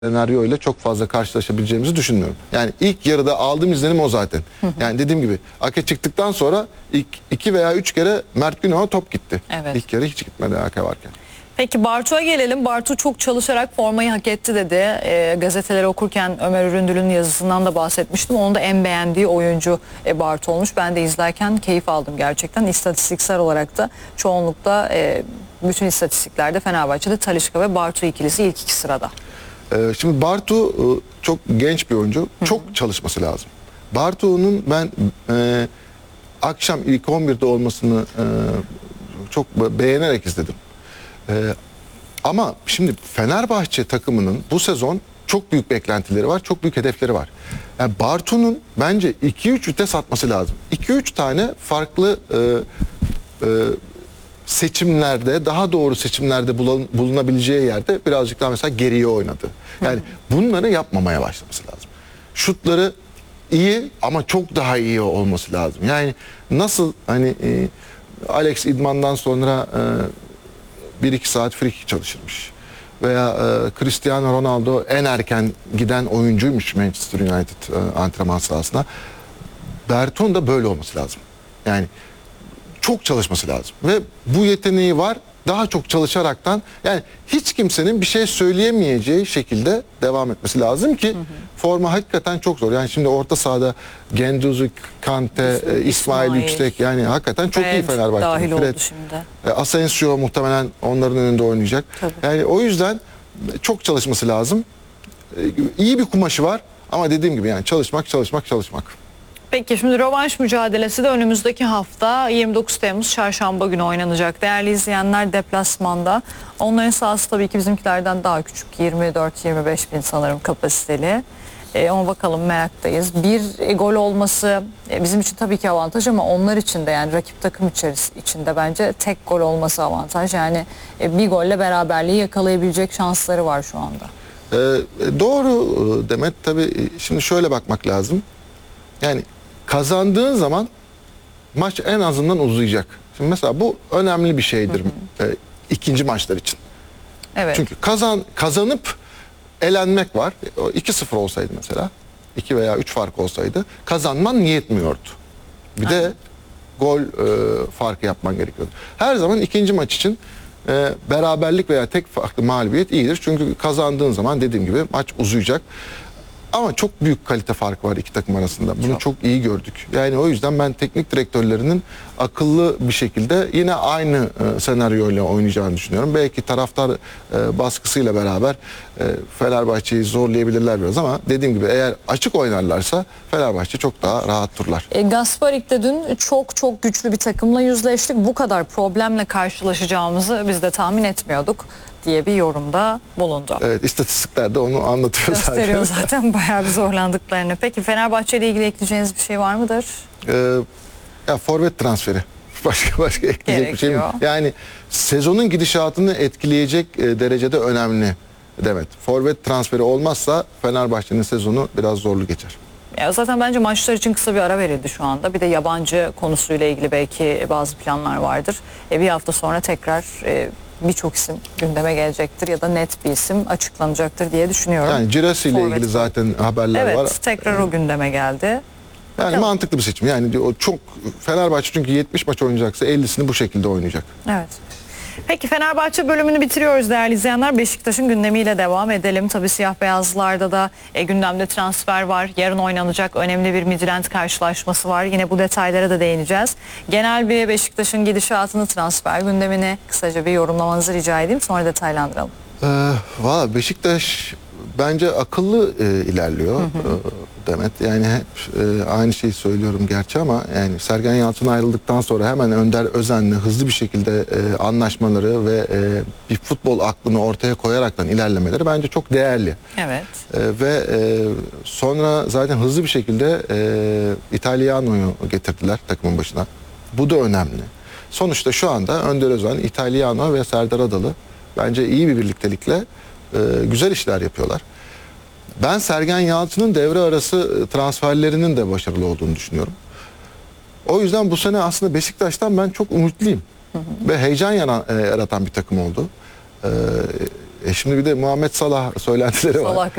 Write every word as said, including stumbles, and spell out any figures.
senaryo ile çok fazla karşılaşabileceğimizi düşünmüyorum. Yani ilk yarıda aldığım izlenim o zaten. Yani dediğim gibi Ake çıktıktan sonra ilk iki veya üç kere Mert Günok'a top gitti. Evet. İlk yarı hiç gitmedi Ake varken. Peki Bartu'ya gelelim. Bartu çok çalışarak formayı hak etti dedi. E, gazeteleri okurken Ömer Üründül'ün yazısından da bahsetmiştim. Onun da en beğendiği oyuncu e, Bartu olmuş. Ben de izlerken keyif aldım gerçekten. İstatistiksel olarak da çoğunlukla e, bütün istatistiklerde Fenerbahçe'de Talisca ve Bartu ikilisi ilk iki sırada. Ee, şimdi Bartu çok genç bir oyuncu. Çok Hı-hı. çalışması lazım. Bartu'nun ben e, akşam ilk on birde olmasını e, çok beğenerek izledim. E, ama şimdi Fenerbahçe takımının bu sezon çok büyük beklentileri var. Çok büyük hedefleri var. Yani Bartu'nun bence iki üç vites atması lazım. iki üç tane farklı e, e, seçimlerde, daha doğru seçimlerde bulunabileceği yerde birazcık daha mesela geriye oynadı. Yani bunları yapmamaya başlaması lazım. Şutları iyi ama çok daha iyi olması lazım. Yani nasıl hani e, Alex İdman'dan sonra e, bir iki saat free kick çalışırmış. Veya e, Cristiano Ronaldo en erken giden oyuncuymuş Manchester United e, antrenman sahasına. Bartu'nun da böyle olması lazım. Yani çok çalışması lazım ve bu yeteneği var. Daha çok çalışaraktan, yani hiç kimsenin bir şey söyleyemeyeceği şekilde devam etmesi lazım ki hı hı. forma hakikaten çok zor. Yani şimdi orta sahada Gendouzi, Kante, İsmail, İsmail Yüksek, yani hakikaten çok Fred iyi Fenerbahçe. Dahil Fred, oldu şimdi. Asensio muhtemelen onların önünde oynayacak. Tabii. Yani o yüzden çok çalışması lazım. İyi bir kumaşı var ama dediğim gibi yani çalışmak, çalışmak, çalışmak. Peki şimdi rövanş mücadelesi de önümüzdeki hafta yirmi dokuz Temmuz Çarşamba günü oynanacak. Değerli izleyenler, deplasmanda. Onların sahası tabii ki bizimkilerden daha küçük. yirmi dört yirmi beş bin sanırım kapasiteli. E, ama bakalım, meraktayız. Bir e, gol olması e, bizim için tabii ki avantaj ama onlar için de, yani rakip takım içerisinde içinde bence tek gol olması avantaj. Yani e, bir golle beraberliği yakalayabilecek şansları var şu anda. Ee, doğru Demet, tabii şimdi şöyle bakmak lazım. Yani kazandığın zaman maç en azından uzayacak. Şimdi mesela bu önemli bir şeydir hı hı. E, ikinci maçlar için. Evet. Çünkü kazan kazanıp elenmek var. O iki sıfır olsaydı mesela, iki veya üç fark olsaydı kazanman yetmiyordu. Bir Aynen. de gol e, farkı yapman gerekiyordu. Her zaman ikinci maç için e, beraberlik veya tek farklı mağlubiyet iyidir. Çünkü kazandığın zaman dediğim gibi maç uzayacak. Ama çok büyük kalite farkı var iki takım arasında. Bunu çok, çok iyi gördük. Yani o yüzden ben teknik direktörlerinin akıllı bir şekilde yine aynı e, senaryoyla oynayacağını düşünüyorum. Belki taraftar e, baskısıyla beraber e, Fenerbahçe'yi zorlayabilirler biraz ama dediğim gibi eğer açık oynarlarsa Fenerbahçe çok daha rahat turlar. E, Gasparik'te dün çok çok güçlü bir takımla yüzleştik. Bu kadar problemle karşılaşacağımızı biz de tahmin etmiyorduk diye bir yorumda bulundu. Evet, istatistikler de onu anlatıyor zaten. Gösteriyor zaten bayağı bir zorlandıklarını. Peki Fenerbahçe ile ilgili ekleyeceğiniz bir şey var mıdır? Ee, ya forvet transferi. Başka başka ekleyecek bir şey mi? Yani sezonun gidişatını etkileyecek e, derecede önemli Demet. Forvet transferi olmazsa Fenerbahçe'nin sezonu biraz zorlu geçer. Ya zaten bence maçlar için kısa bir ara verildi şu anda. Bir de yabancı konusuyla ilgili belki bazı planlar vardır. E, bir hafta sonra tekrar e, birçok isim gündeme gelecektir ya da net bir isim açıklanacaktır diye düşünüyorum. Yani Girassi ile ilgili zaten haberler evet, var. Evet, tekrar o gündeme geldi. Yani Bakalım. Mantıklı bir seçim. Yani o çok Fenerbahçe çünkü yetmiş maç oynayacaksa ellisini bu şekilde oynayacak. Evet. Peki Fenerbahçe bölümünü bitiriyoruz değerli izleyenler. Beşiktaş'ın gündemiyle devam edelim. Tabii siyah beyazlarda da e, gündemde transfer var. Yarın oynanacak önemli bir Midland karşılaşması var. Yine bu detaylara da değineceğiz. Genel bir Beşiktaş'ın gidişatını, transfer gündemini kısaca bir yorumlamanızı rica edeyim. Sonra detaylandıralım. Ee, Valla Beşiktaş bence akıllı e, ilerliyor. Hı hı. E, Demet. Yani hep e, aynı şeyi söylüyorum gerçi ama yani Sergen Yalçın ayrıldıktan sonra hemen Önder Özen'le hızlı bir şekilde e, anlaşmaları ve e, bir futbol aklını ortaya koyaraktan ilerlemeleri bence çok değerli. Evet. E, ve e, sonra zaten hızlı bir şekilde e, İtalyano'yu getirdiler takımın başına. Bu da önemli. Sonuçta şu anda Önder Özen, İtalyano ve Serdar Adalı bence iyi bir birliktelikle e, güzel işler yapıyorlar. Ben Sergen Yalçın'ın devre arası transferlerinin de başarılı olduğunu düşünüyorum. O yüzden bu sene aslında Beşiktaş'tan ben çok umutluyum. Hı hı. Ve heyecan yaratan bir takım oldu. Ee, E şimdi bir de Muhammed Salah söylentileri var. Salah